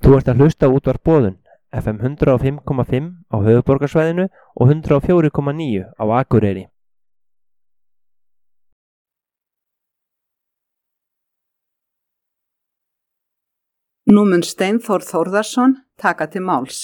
Þú ert að hlusta á útvarp Boðun, FM 105,5 á höfuðborgarsvæðinu og 104,9 á Akureyri. Nú mun Steinþór Þórðarson taka til máls.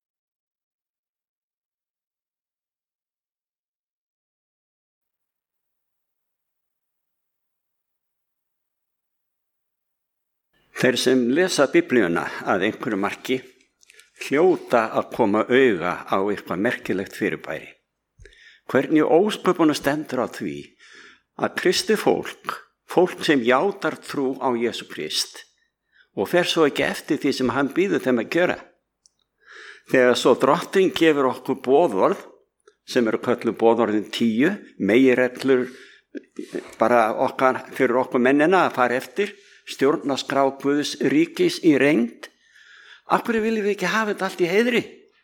Þeir sem lesa Biblíuna að einhverju marki hljóta að koma auga á eitthvað merkilegt fyrirbæri. Hvernig ósköpunum stendur á því að kristið fólk sem játar trú á Jesú Krist og fer svo ekki eftir því sem hann býður þeim að gera. Þegar svo Drottinn gefur okkur boðorð, sem eru kölluð boðorðin 10, meginreglur bara fyrir okkur mennina að fara eftir, stjórnarskrá Guðs ríkis í reynd, af hverju viljum við ekki hafa þetta allt í heiðri?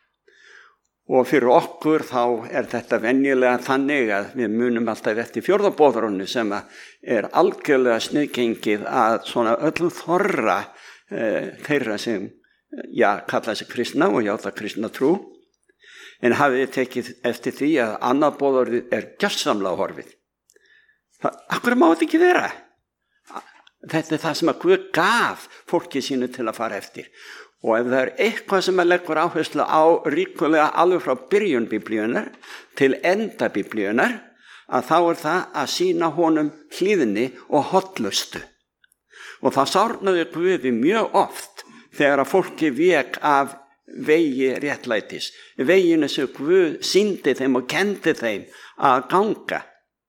Og fyrir okkur þá er þetta venjulega þannig að við munum alltaf eftir fjórða boðorðinu sem er algjörlega sniðgengið að svona öllum þorra þeirra sem kalla sig kristna og játa kristna trú. En hafið þið tekið eftir því að annað boðorðið er gjörsamlega horfið. Af hverju má þetta ekki vera? Þetta er það sem að Guð gaf fólki sínu til að fara eftir. Og ef það er eitthvað sem að leggur áherslu á ríkulega alveg frá byrjun Biblíunar til enda Biblíunar, að þá er það að sýna honum hlýðni og hollustu. Og það sárnaði Guði mjög oft þegar að fólki vék af vegi réttlætis, veginu sem Guð sýndi þeim og kendi þeim að ganga.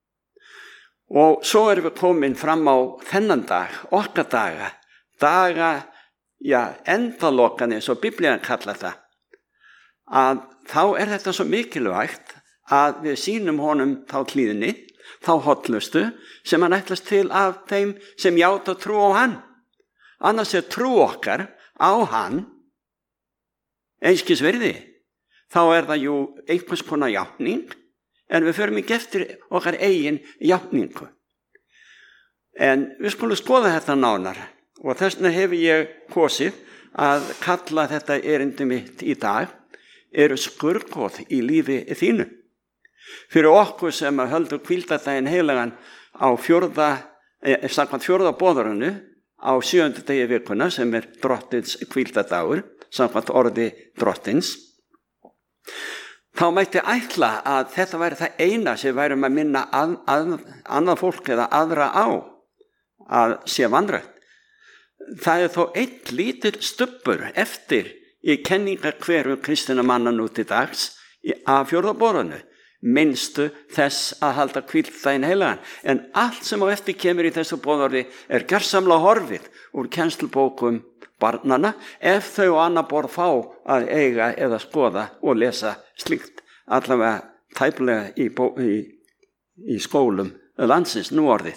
Og svo erum við komin fram á þennan dag, okkar daga, endalokan eins og Biblían kallar það, að þá er þetta svo mikilvægt að við sýnum honum þá hlýðni, þá hollustu sem hann ætlast til af þeim sem játa trú á hann. Annars er trú okkar á hann einskis virði. Þá er það jú einhvers konar játning, en við förum ekki eftir okkar eigin játningu. En við skulum skoða þetta nánar og þess vegna hefur ég kosið að kalla þetta erindi mitt í dag eru skurðgoð í lífi þínu. Fyrir okkur sem höldum hvíldardaginn heilagan á samkvæmt fjórða boðorðinu á 7. degi vikuna sem er Drottins hvíldardagur, samkvæmt orði Drottins, þá mætti ætla að þetta væri það eina sem værum að minna annað fólk eða aðra á að sé vanrækt. Það er þó einn lítill stubbur eftir í kenningahveru kristinna manna nú til dags af fjórða boðorðinu, minnstu þess að halda hvíldardaginn heilagan. En allt sem á eftir kemur í þessu boðorði er gjörsamlega horfið úr kennslubókum barnana ef þau og annað borð fá að eiga eða skoða og lesa slíkt, allavega tæplega í skólum landsins nú orðið.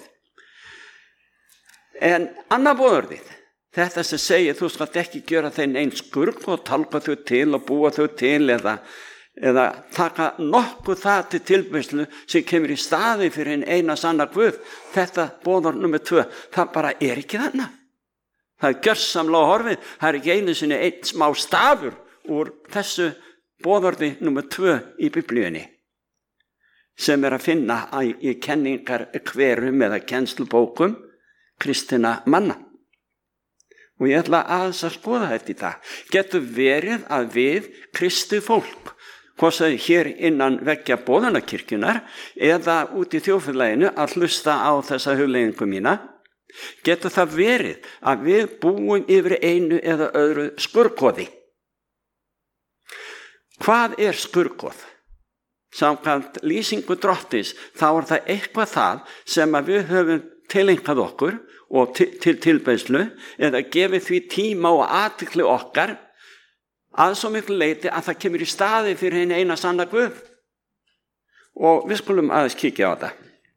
En annað boðorðið, þetta sem segir þú skalt ekki gera þeim einn skurð og talka þau til og búa þau til eða taka nokkuð það til tilbeiðslu sem kemur í staði fyrir hinn eina sanna Guð. Þetta boðorð nummer 2, það bara er ekki þarna. Það er gjörsamlega horfið, það er ekki einu sinni einn smá stafur úr þessu boðorði nummer 2 í Biblíunni sem er að finna í kenningahverum eða kennslubókum kristinna manna. Og ég ætla aðeins að skoða þetta í dag. Getur verið að við kristið fólk, hvort það hér innan veggja Boðunarkirkjunar eða út í þjóðfélaginu að hlusta á þessa hugleiðingu mína, getur það verið að við búum yfir einu eða öðru skurðgoði. Hvað er skurðgoð? Samkvæmt lýsingu Drottins þá er það eitthvað það sem að við höfum tileinkað okkur og til tilbeiðslu eða gefið því tíma og athygli okkar að svo miklu leyti að það kemur í staði fyrir hinn eina sanna Guð. Og við skulum aðeins kíkja á þetta.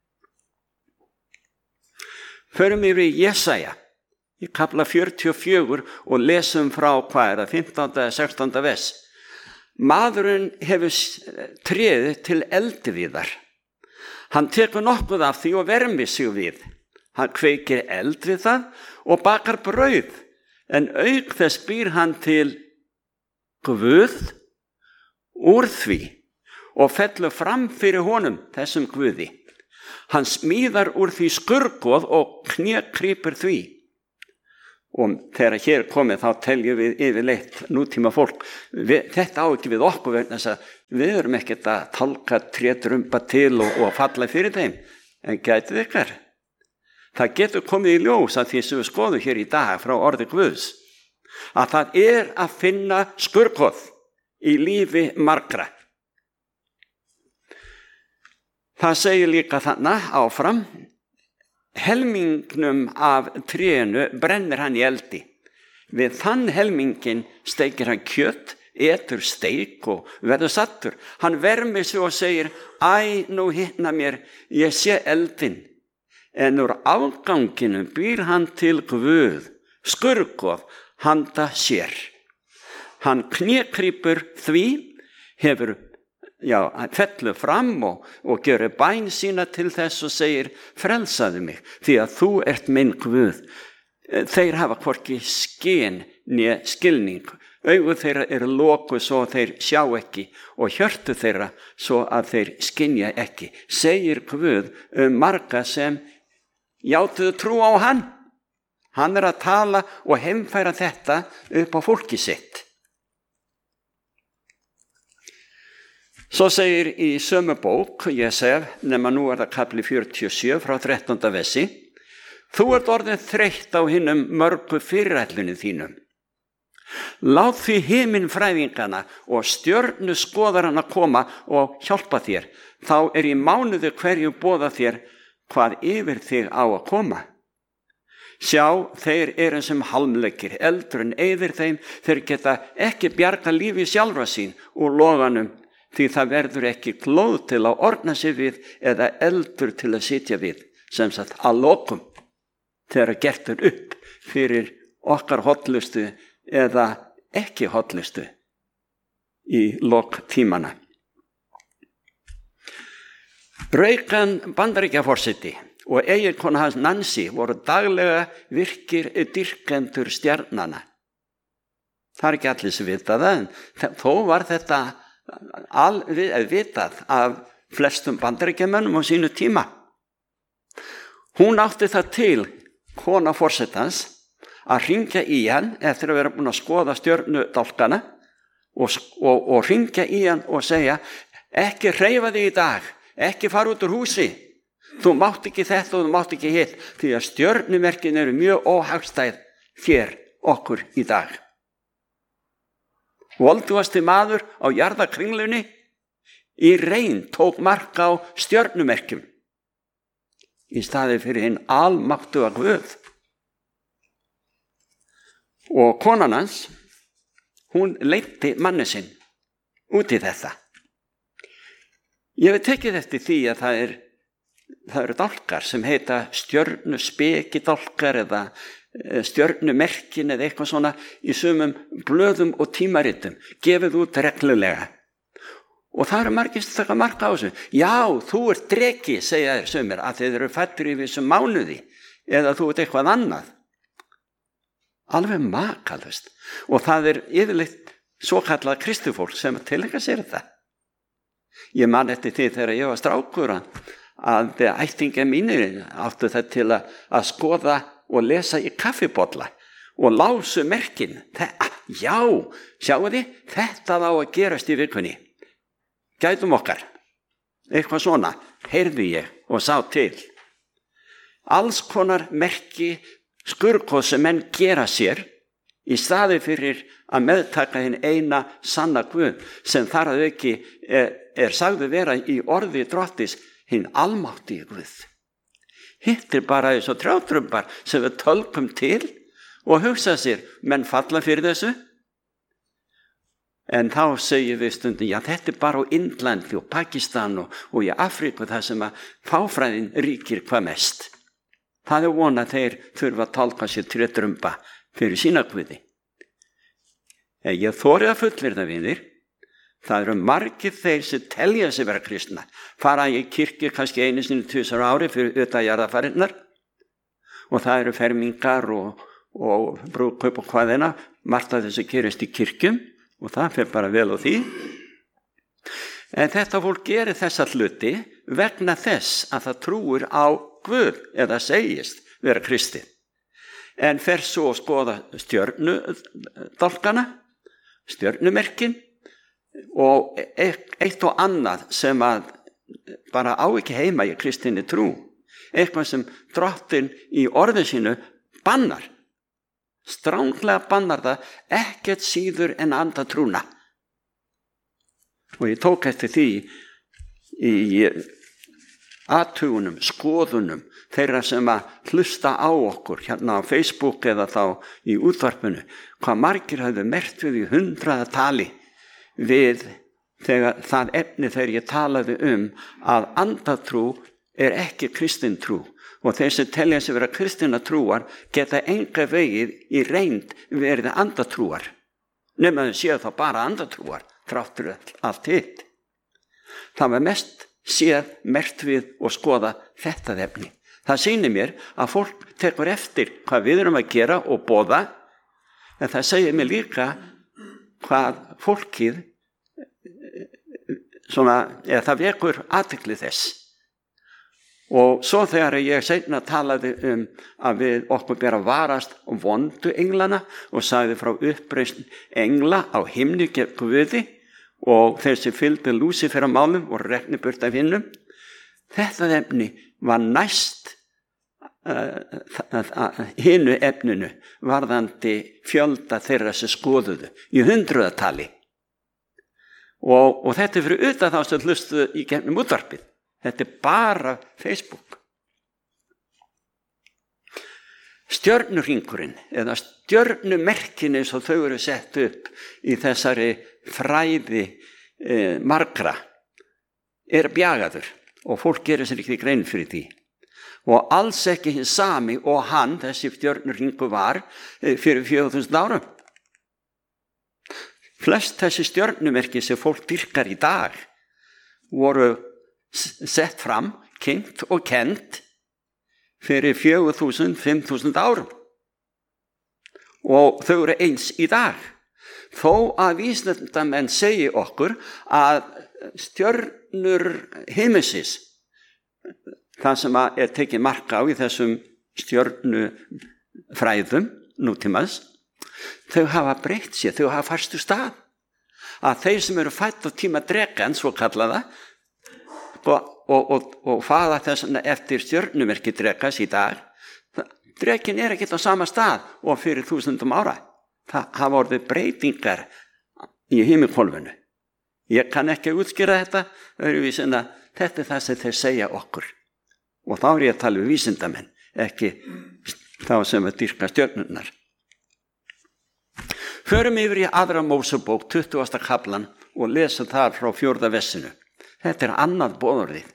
Förum yfir í Jesaja í kafla 44 og lesum frá 15. eða 16. vers. Maðurinn hefur tréð til eldivíðar. Hann tekur nokkuð af því og vermir sig við. Hann kveikir eld við það og bakar brauð en auk þess býr hann til Guð úr því og fellur fram fyrir honum, þessum Guði. Hann smíðar úr því skurgoð og knékrýpur því. Og þegar hér komið þá teljum við yfirleitt nútíma fólk. Þetta á ekki við okkur vegna þess að við erum ekkert að tálka trétrumba til og falla fyrir þeim. En gætið ykkar. Það getur komið í ljós að því sem við skoðum hér í dag frá orði Guðs. Að það er að finna skurgoð í lífi margra. Það segir líka þannig áfram. Helmingnum af trénu brennir hann í eldi. Við þann helmingin steikir hann kjöt, etur steik og verður sattur. Hann vermir sig og segir, æ, nú hitna mér, ég sé eldin. En úr afganginum býr hann til Guð, skurgoð, handa sér. Hann knékrýpur því, hefur fellur fram og gerir bæn sína til þess og segir, frelsaðu mig, því að þú ert minn Guð. Þeir hafa hvorki skyn né skilning. Augu þeirra eru lokuð svo þeir sjá ekki og hjörtu þeirra svo að þeir skynja ekki. Segir Guð marga sem játuðu trú á hann. Hann að tala og heimfæra þetta upp á fólki sitt. Svo segir í sömu bók, Jesaja, nema nú það kafli 47 frá 13. versi, þú ert orðin þreytt á hinum mörgu fyrirætlunum þínum. Lát því himinfræðingana og stjörnu skoðarana koma og hjálpa þér, þá í mánuði hverju boða þér hvað yfir þig á að koma. Sjá, þeir eru sem halmleikir, eldur en eyðir þeim, þeir geta ekki bjarga lífi sjálfra sín úr loganum, því það verður ekki glóð til að orna sig við eða eldur til að sitja við, sem sagt að lokum, þegar gert upp fyrir okkar hollustu eða ekki hollustu í lok tímana. Reagan Bandaríkjaforseti og eiginkona hans Nancy voru daglega virkir dýrkendur stjarnanna. Það ekki allir sem vita það, en þó var þetta vitað af flestum Bandaríkjamönnum á sínu tíma. Hún átti það til, kona forsetans, að hringja í hann eftir að vera búin að skoða stjörnudálkana og hringja í hann og segja, ekki hreyfa þig í dag, ekki fara út úr húsi, þú mátt ekki þetta og þú mátt ekki hitt, því að stjörnumerkin eru mjög óhagstæð þér okkur í dag. Voldugasti maður á jarðakringlunni í reyn tók mark á stjörnumerkjum í staði fyrir hinn almáttuga Guð. Og konan hans, hún leiddi manni sinn út í þetta. Ég hef tekið eftir því að það eru dálkar sem heita stjörnuspekidálkar eða stjörnumerkin eða eitthvað svona í sumum blöðum og tímaritum, gefið út reglulega. Og það eru margir sem taka mark á þessu. Já, þú ert dreki, segja þeir sumir, að þeir eru fæddir í þessum mánuði eða þú ert eitthvað annað. Alveg makalust. Og það yfirleitt svo kallað kristufólk sem tileinka sér þetta. Ég man eftir því þegar ég var strákur að ættingjar mínir áttu það til að skoða og lesa í kaffibolla og lásu merkin. Já, sjáu þið, þetta á að gerast í vikunni. Gætum okkar. Eitthvað svona, heyrði ég og sá til. Alls konar merki skurgoð sem menn gera sér í staði fyrir að meðtaka hinn eina sanna Guð sem þar að auki sagði vera í orði Drottis hinn almátti Guð. Hitt bara eins og trjátrumbar sem við tölkum til og hugsa sér, menn falla fyrir þessu. En þá segjum við stundum, já þetta bara á Indlandi og Pakistan og í Afríku þar sem að fáfræðin ríkir hvað mest. Það von að þeir þurfa að tálka sér trjátrumba fyrir sína Guði. Ég þori að fullyrða vinir, það eru margir þeir sem telja sig vera kristna, fara í kirkju kannski einu sinni 1000 ári fyrir utan jarðarfarinnar og það eru fermingar og brúðkaup og hvaðina, margt af þessu gerist í kirkjum og það fer bara vel á því. En þetta fólk gerir þessa hluti vegna þess að það trúir á Guð eða segist vera kristið. En fer svo að skoða stjörnudálkana, stjörnumerkin og eitt og annað sem að bara á ekki heima í kristinni trú. Eitthvað sem Drottinn í orði sínu bannar. Stranglega bannar það ekkert síður en andatrúna. Og ég tók eftir því í athugunum, skoðunum, þeirra sem að hlusta á okkur hérna á Facebook eða þá í útvarpinu, hvað margir hafðu merkt við í 100 tali við þegar það efni þegar ég talaði að andatrú er ekki kristin trú og þeir sem telja sig vera kristina trúar geta enga vegið í reynd verið andatrúar nema þau séu þá bara andatrúar þráttur allt hitt. Það var mest séð merkt við og skoða þetta efni. Það sýnir mér að fólk tekur eftir hvað við erum að gera og boða, en það segir mér líka hvað fólkið eða það vekur athygli þess. Og svo þegar ég seinna talaði að við okkur ber að varast vondu englana og sagði frá uppreisn engla á himni gegn Guði og þeir sem fylgdu Lúsífer á málum og rekni burt af hinnum, þetta efni var næst hinu efninu varðandi fjölda þeirra sem skoðuðu í 100 tali. Og þetta fyrir utan þá sem hlustuðu í gegnum útvarpið. Þetta bara Facebook. Stjörnuhringurinn eða stjörnumerkin eins og þau eru sett upp í þessari fræði margra bjagaður og fólk gerir sér ekki grein fyrir því. Og alls ekki hins sami og hann, þessi stjörnuhringur var fyrir 4000 árum. Flest þessi stjörnumerki sem fólk dyrkar í dag voru sett fram, kynnt og kennt fyrir 4000, 5000 árum. Og þau eru eins í dag. Þó að vísindamenn segi okkur að stjörnur himinsins, það sem er tekið mark á í þessum stjörnufræðum nútímans, þau hafa breytt sér, þau hafa færst úr stað. Að þeir sem eru fædd á tíma drekans, svo kallaða, og faða þess eftir stjörnumerki drekas í dag, drekin ekki á sama stað og fyrir 1000 ára. Það hafa orðið breytingar í himingólfinu. Ég kann ekki útskýra þetta, þetta það sem þeir segja okkur. Og þá ég að tala við vísindamenn, ekki þá sem dýrka stjörnurnar. Förum yfir í 2. Mósebók, 20. kaflan og lesa þar frá 4. versinu. Þetta annað boðorðið.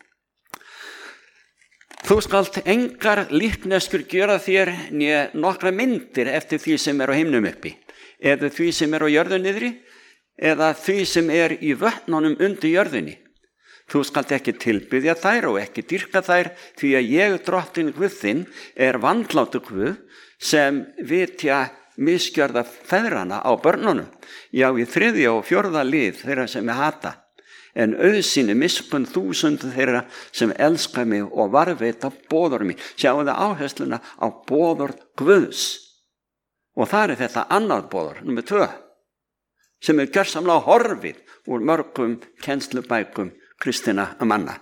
Þú skalt engar líkneskur gjöra þér né nokkra myndir eftir því sem á himnum uppi, eða því sem á jörðu niðri, eða því sem í vötnunum undir jörðunni. Þú skalt ekki tilbiðja þær og ekki dýrka þær, því að ég, Drottinn Guð þinn, vandlátur Guð, sem vitja misgjörða feðrana á börnunum, já í 3. og 4. lið þeirra sem hata. En auðsýni miskunn 1000 þeirra sem elska mig og varðveita boðorð mig. Sjáu það áhersluna á boðorð Guðs. Og þar þetta annað boðorð, númer 2, sem gjörsamlega horfið úr mörgum kennslubækum kristinna manna.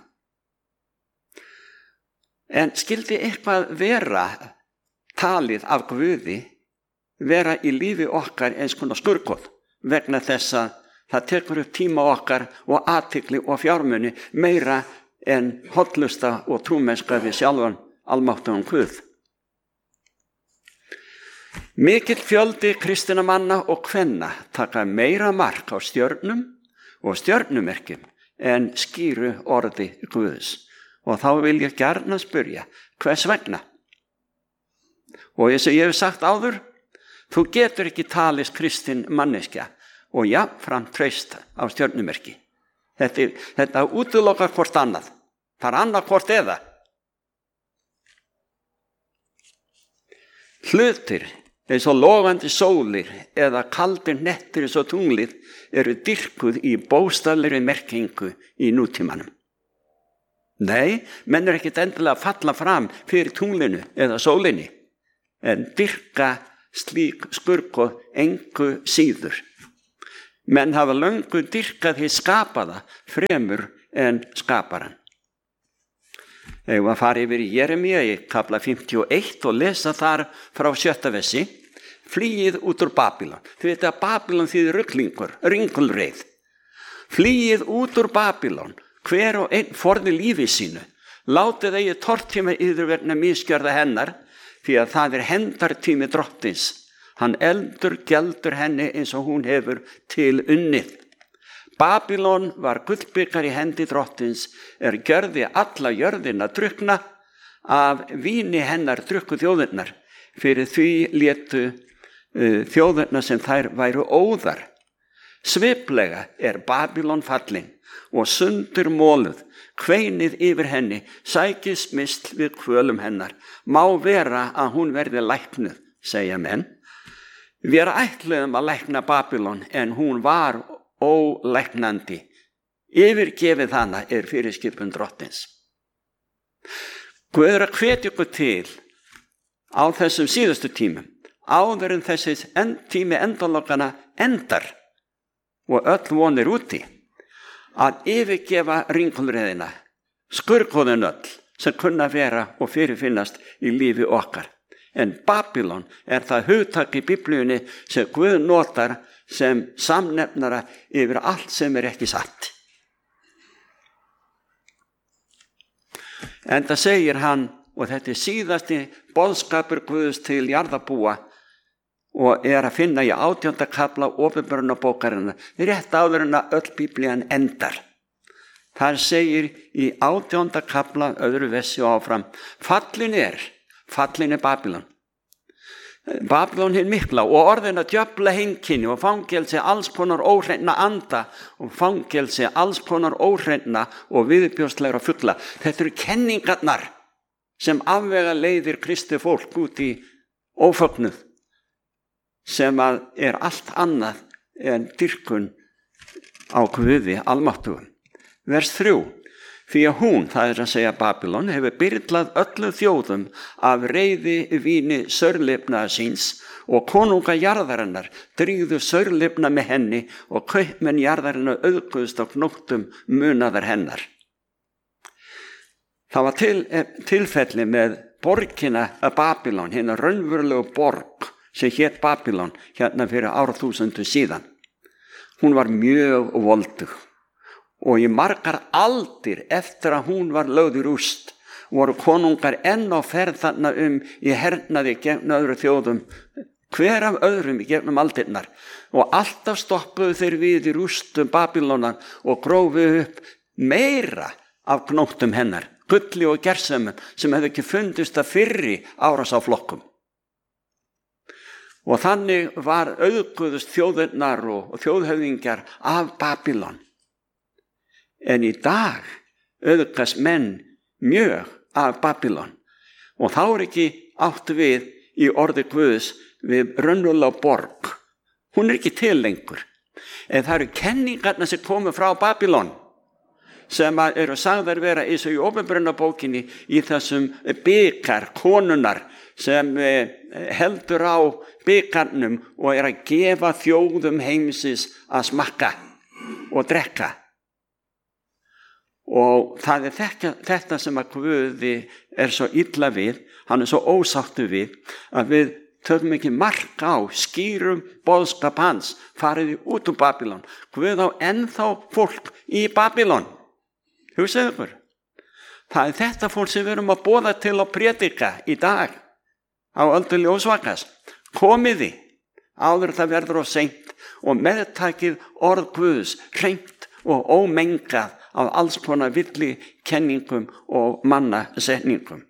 En skildi eitthvað vera talið af Guði vera í lífi okkar eins konar skurðkol vegna þess að það tekur upp tíma okkar og athygli og fjármuni meira en hollusta og trúmennska við sjálfan almáttugan Guð. Mikill fjöldi kristinna manna og kvenna taka meira mark á stjörnum og stjörnumerkjum en skýru orði Guðs. Og þá vil ég gjarna spyrja, hvers vegna? Og eins og ég hef sagt áður, þú getur ekki talist kristin manneskja og jafnframt treyst á stjörnumerki. Þetta útilokar hvort annað. Það annað hvort eða. Hlutir eins og logandi sólir eða kaldir nettir eins og tunglið eru dyrkuð í bókstaflegri merkingu í nútímanum. Nei, menn eru ekkert endilega að falla fram fyrir tunglinu eða sólinni, en dyrka slík skurðgoð engu síður. Menn hafa löngu dyrkað hið skapaða fremur en skaparan. Eigum að fara yfir í Jeremíu í kafla 51 og lesa þar frá 7. versi. Flýið út úr Babýlon. Þið veit að Babýlon þýðir ruglingur, ringulreið. Flýið út úr Babýlon, hver og einn forði lífi sínu. Látið eigi tortíma yður vegna misgjörða hennar, því að það hendartími drottins. Hann eldur gjaldur henni eins og hún hefur til unnið. Babýlon var gullbikar í hendi drottins, gjörði alla jörðina drukna, af víni hennar drukku þjóðirnar, fyrir því létu þjóðirnar sem þær væru óðar. Sviplega Babýlon fallin og sundur móluð, kveinið yfir henni, sækis misl við kvölum hennar. Má vera að hún verði læknuð, segja menn. Við ætluðum að lækna Babýlon, en hún var ólæknandi. Yfirgefið hana fyrirskipun drottins. Guð að hvetja ykkur til á þessum síðustu tímum, áður en þessi tími endalokana endar og öll vonir úti, að yfirgefa ringulreiðina, skurðgoðin öll sem kunna vera og fyrirfinnast í lífi okkar. En Babýlon það hugtak í Biblíunni sem Guð notar sem samnefnara yfir allt sem ekki satt. En það segir hann, og þetta síðasti boðskapur Guðs til jarðarbúa og að finna í 18. kafla Opinberunarbókarinnar, rétt áður en að öll Biblían endar. Þar segir í 18. kafla öðru versi áfram, fallin Babýlon. Babýlon hinn mikla og orðin að djöfla heimkynni og fangelsi alls konar óhreinna anda og fangelsi alls konar óhreinna og viðbjóðslegra fugla. Þetta eru kenningarnar sem afvega leiðir kristi fólk út í ófögnuð, sem að allt annað en dýrkun á Guði almáttugum. Vers 3. Því að hún, það að segja Babýlon, hefur byrlað öllum þjóðum af reiði víni saurlifnaðar síns og konunga jarðarinnar drígðu saurlifna með henni og kaupmenn jarðarinnar auðguðust á knóttum munaðar hennar. Það var tilfelli með borgina að Babýlon, hérna raunverulegu borg sem hét Babýlon hérna fyrir árþúsundu síðan. Hún var mjög voldug. Og í margar aldir eftir að hún var lögð í rúst voru konungar enn á ferð þarna í hernaði gegn öðru þjóðum, hver af öðrum í gegnum aldirnar, og alltaf stoppuðu þeir við í rústum Babýlonar og grófu upp meira af gnóttum hennar, gulli og gersemum sem hefði ekki fundist að fyrri árásarflokkum. Og þannig var auðguðust þjóðirnar og þjóðhöfðingjar af Babýlon. En í dag auðgast menn mjög af Babýlon og þá ekki áttu við í orði Guðs við raunverulega borg. Hún ekki til lengur. En það eru kenningarnar sem komu frá Babýlon sem eru sagðar vera eins og í Opinberunarbókinni í þessum bikar konunar sem heldur á bikarnum og að gefa þjóðum heimsins að smakka og drekka. Og það þetta sem að Guði svo illa við, hann svo ósáttur við, að við tökum ekki mark á skýrum boðskap hans, fariði út úr Babýlon. Guð á ennþá fólk í Babýlon. Hugsaðu ykkur. Það þetta fólk sem við erum að boða til að predika í dag á öldu ljósvakast. Komiði áður það verður of seint og meðtakið orð Guðs hreint og ómengað af alls konar villi kenningum og mannasetningum.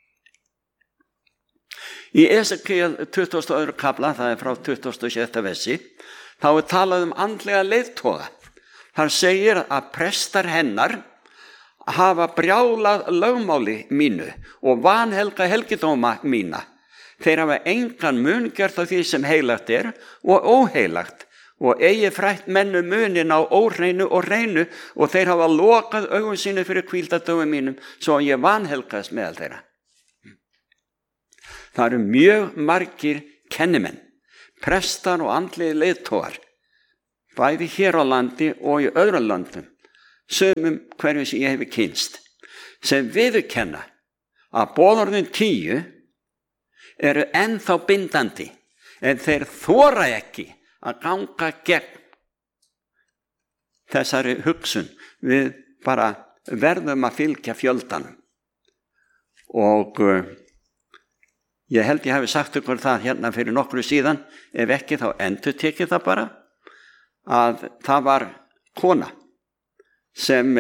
Í Esekiel 22. kafla, það frá 26. versi, þá talað andlega leiðtoga. Þar segir að prestar hennar hafa brjálað lögmáli mínu og vanhelga helgidóma mína. Þeir hafa engan mun gert á því sem heilagt er og óheilagt og eigi frætt mennu munin á óhreinu og hreinu og þeir hafa lokað augum sínu fyrir hvíldardögum mínum svo að ég vanhelgaðist meðal þeirra. Það eru mjög margir kennimenn, prestar og andlegir leiðtogar, bæði hér á landi og í öðrum landum, sumum hverju sem ég hefi kynnst, sem viðurkenna að boðorðin 10 eru ennþá bindandi, en þeir þora ekki að ganga gegn þessari hugsun. Við bara verðum að fylgja fjöldanum. Og ég held ég hafi sagt ykkur það hérna fyrir nokkru síðan, ef ekki þá endurtekið það bara, að það var kona sem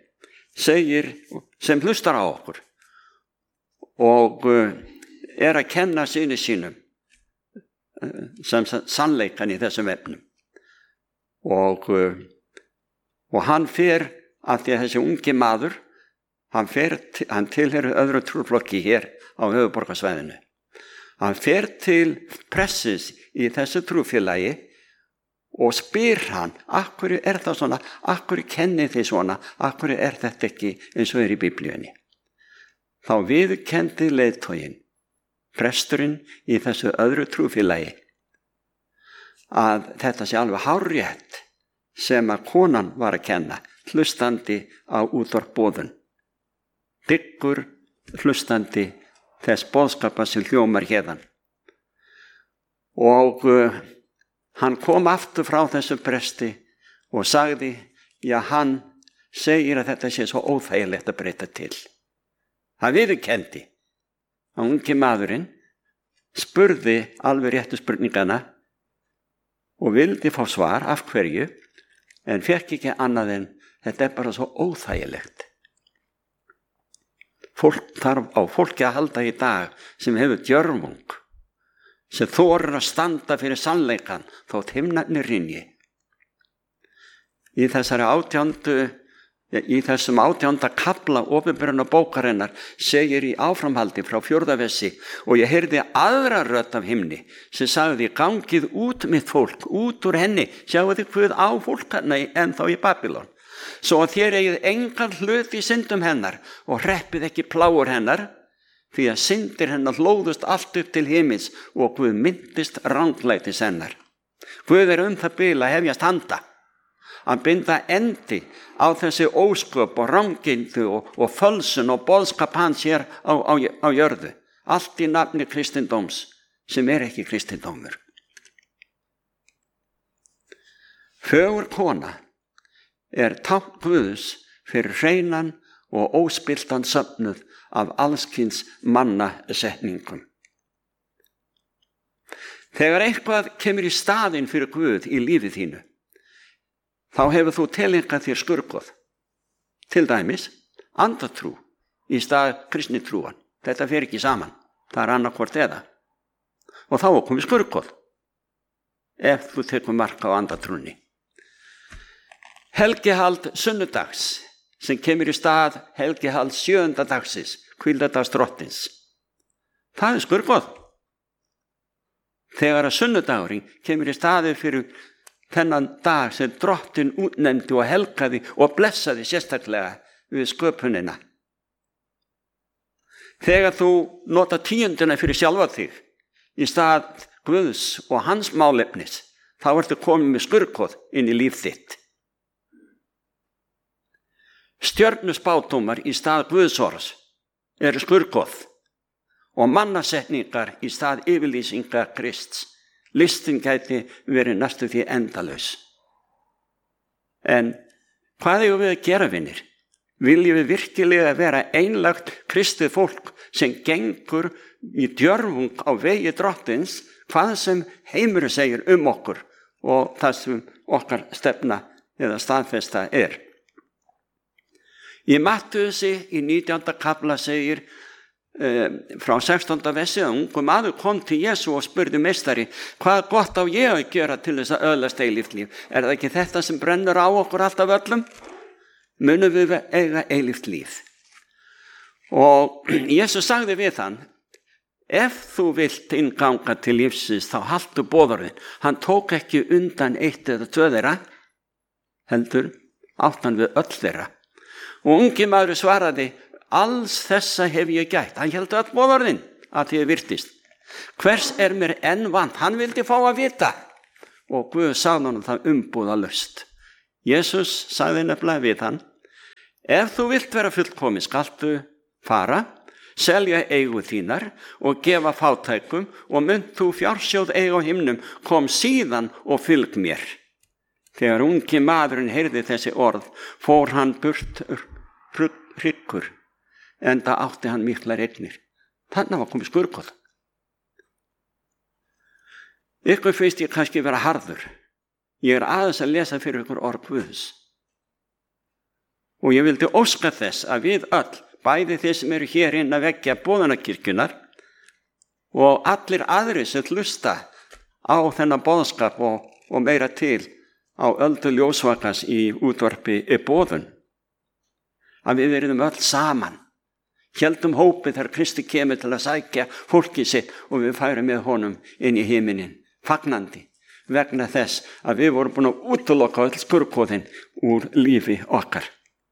hlustar á okkur og er að kenna syni sínum sem sannleikan í þessum efnum. Og hann fer, af því að þessi ungi maður, hann tilheyrir öðru trúflokki hér á höfuðborgarsvæðinu. Hann fer til pressis í þessu trúfélagi og spyr hann, af hverju er það svona, af hverju kennið þið svona, af hverju er þetta ekki eins og er í Biblíunni. Þá viðurkenndi leiðtoginn, presturinn í þessu öðru trúfélagi, að þetta sé alveg hárrétt sem að konan var að kenna, hlustandi á útvarpsboðun, dyggur hlustandi þess boðskapa sem hljómar héðan. Og hann kom aftur frá þessu presti og sagði, já, hann segir að þetta sé svo óþægilegt að breyta til. Það viðurkenndi að ungi maðurinn spurði alveg réttu spurningana og vildi fá svar af hverju, en fekk ekki annað en þetta er bara svo óþægilegt. Fólk þarf á fólki að halda í dag sem hefur djörfung, sem þorir að standa fyrir sannleikan þótt himnarnir hrynji. Í þessum 18. kafla opinberana bókarinnar segir í áframhaldi frá 4. versi, og ég heyrði aðra rödd af himni sem sagði, gangið út mitt fólk, út úr henni, sjáu þið hvað á fólk en þá í Babylon, svo að þér eigið engan hlut í syndum hennar og hreppið ekki plágur hennar, því að syndir hennar hlóðust allt upp til himins og Guð myndist ranglætis hennar. Guð er það bil að hefjast handa, að binda endi á þessi ósköp og rangindu og fölsun og boðskap hans hér á jörðu. Allt í nafni kristindóms sem er ekki kristindómur. Fögur kona er tákn Guðs fyrir hreinan og óspilltan söfnuð af allskyns mannasetningum. Þegar eitthvað kemur í staðinn fyrir Guð í lífið þínu, þá hefur þú tilengað þér skurðgoð. Til dæmis, andatrú í stað kristnitrúan. Þetta fer ekki saman. Það er annarkvort eða. Og þá er komið skurðgoð, ef þú tekur mark á andatrúnni. Helgihald sunnudags, sem kemur í stað helgihald 7. dagsins, hvíldardags drottins. Það er skurðgoð. Þegar að sunnudagurinn kemur í staði fyrir þennan dag sem drottin útnefndi og helgaði og blessaði sérstaklega við sköpunina. Þegar þú nota 10. fyrir sjálfa þig í stað Guðs og hans málefnis, þá ertu komið með skurðgoð inn í líf þitt. Stjörnuspádómar í stað Guðsorðs eru skurðgoð og mannasetningar í stað yfirlýsingar Krists. Listin gæti verið næstu því endalaus. En hvað eigum við að gera, vinir? Viljum við virkilega vera einlægt kristið fólk sem gengur í djörfung á vegi drottins, hvað sem heimurinn segir okkur og það sem okkar stefna eða staðfesta er? Í Mattheusi í 19. kafla segir frá 16. versi að ungur maður kom til Jesú og spurði meistari, hvað gott á ég að gera til þess að öðlast eilíft líf? Er það ekki þetta sem brennur á okkur alltaf öllum? Munum við eiga eilíft líf? Og Jesú sagði við hann, ef þú vilt innganga til lífsins þá haltu boðorðin. Hann tók ekki undan 1 eða 2 þeirra, heldur áttan við öll þeirra. Og ungi maður svaraði, alls þessa hef ég gætt. Hann héldi öll boðorðin að því virtist. Hvers mér enn vant? Hann vildi fá að vita. Og Guð sagði honum það umbúðalaust. Jesús sagði nefnilega við hann, ef þú vilt vera fullkomin skaltu fara, selja eigu þínar og gefa fátækum og munt þú fjársjóð eiga á himnum, kom síðan og fylg mér. Þegar ungi maðurinn heyrði þessi orð, fór hann burt hryggur, enda átti hann miklar eignir. Þannig var komið skurðgoð. Ykkur finnst ég kannski vera harður. Ég aðeins að lesa fyrir ykkur orð Guðs. Og ég vildi óska þess að við öll, bæði þeir sem eru hér inn að veggja boðanakirkjunar og allir aðrir sem hlusta á þennan boðskap og meira til á Öldu ljósvakans í útvarpi boðun, að við verðum öll saman, héldum hópið þegar Kristi kemur til að sækja fólkið sitt og við færum með honum inn í himinin, fagnandi, vegna þess að við vorum búin að útiloka öll skurðgoðin úr lífi okkar.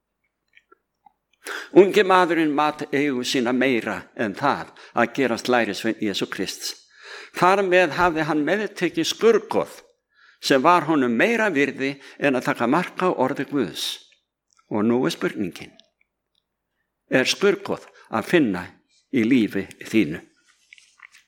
Ungi maðurinn mat eigu sína meira en það að gerast lærisveinn Jesú Krists. Þar með hafði hann meðtekið skurðgoð sem var honum meira virði en að taka mark á orði Guðs. Og nú spurningin, skurðgoð að finna í lífi þínu?